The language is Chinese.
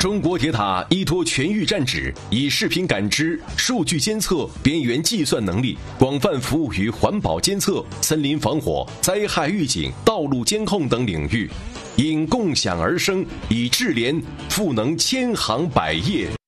中国铁塔依托全域战指，以视频感知、数据监测、边缘计算能力，广泛服务于环保监测、森林防火、灾害预警、道路监控等领域，因共享而生，以智联赋能千行百业。